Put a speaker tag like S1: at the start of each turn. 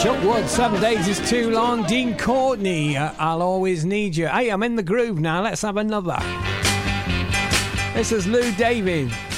S1: Chuck Wood, 7 days is too long. Dean Courtney, I'll always need you. Hey, I'm in the groove now. Let's have another. This is Lou David.